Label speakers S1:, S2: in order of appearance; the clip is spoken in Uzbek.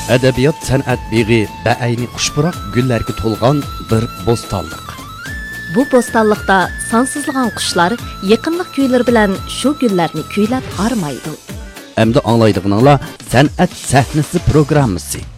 S1: Adabiyot san'at beg'i ba'ayni xushpuroq gullarga to'lgan bir bo'stonliq.
S2: Bu bo'stonliqda sonsizlagan qushlar yaqinlik kuylar bilan shu gullarni kuylab harmaydi.
S1: Hamda anglaydiganlar san'at sahnasi programmasi.